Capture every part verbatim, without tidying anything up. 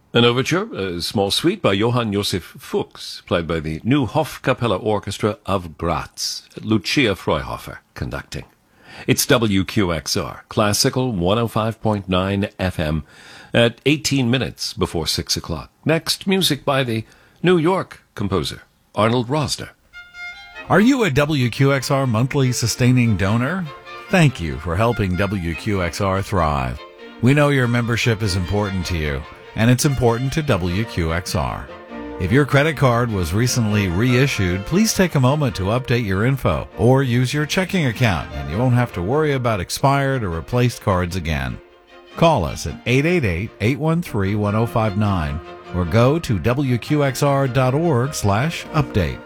An overture, a small suite by Johann Josef Fuchs, played by the New Hofkapelle Orchestra of Graz, Lucia Freuhofer conducting. It's W Q X R, Classical one oh five point nine F M, at eighteen minutes before six o'clock. Next, music by the New York composer, Arnold Rosner. Are you a W Q X R monthly sustaining donor? Thank you for helping W Q X R thrive. We know your membership is important to you, and it's important to W Q X R. If your credit card was recently reissued, please take a moment to update your info or use your checking account, and you won't have to worry about expired or replaced cards again. Call us at eight eight eight, eight one three, one oh five nine or go to W Q X R dot org slash update.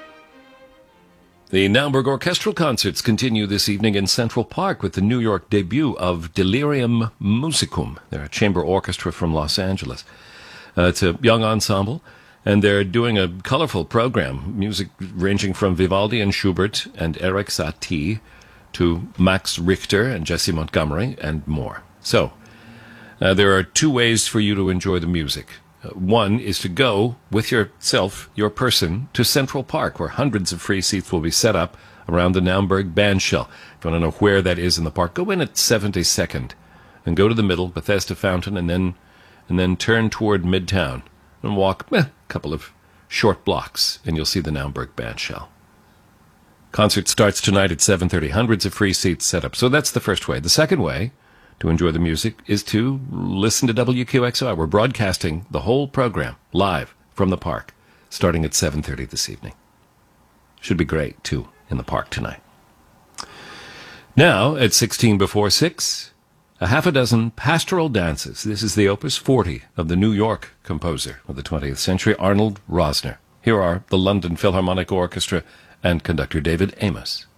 The Naumburg Orchestral Concerts continue this evening in Central Park with the New York debut of Delirium Musicum. They're a chamber orchestra from Los Angeles. Uh, it's a young ensemble, and they're doing a colorful program, music ranging from Vivaldi and Schubert and Erik Satie to Max Richter and Jesse Montgomery and more. So, uh, there are two ways for you to enjoy the music. One is to go with yourself, your person, to Central Park, where hundreds of free seats will be set up around the Naumburg Bandshell. If you want to know where that is in the park, go in at seventy-second and go to the middle, Bethesda Fountain, and then and then turn toward Midtown and walk eh, a couple of short blocks, and you'll see the Naumburg Bandshell. Concert starts tonight at seven thirty. Hundreds of free seats set up. So that's the first way. The second way to enjoy the music is to listen to W Q X R. We're broadcasting the whole program live from the park, starting at seven thirty this evening. Should be great, too, in the park tonight. Now, at sixteen before six, a half a dozen pastoral dances. This is the Opus forty of the New York composer of the twentieth century, Arnold Rosner. Here are the London Philharmonic Orchestra and conductor David Amos.